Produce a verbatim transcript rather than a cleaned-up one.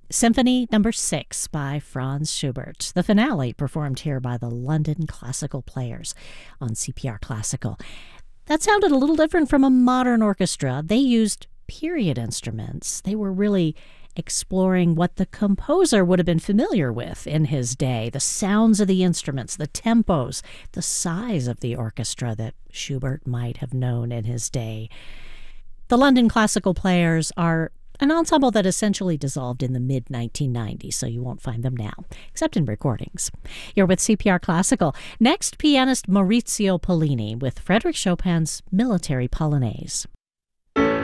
Symphony Number Six by Franz Schubert, the finale performed here by the London Classical Players on C P R Classical. That sounded a little different from a modern orchestra. They used period instruments. They were really exploring what the composer would have been familiar with in his day, the sounds of the instruments, the tempos, the size of the orchestra that Schubert might have known in his day. The London Classical Players are an ensemble that essentially dissolved in the mid nineteen nineties, so you won't find them now, except in recordings. You're with C P R Classical. Next, pianist Maurizio Pollini with Frédéric Chopin's Military Polonaise.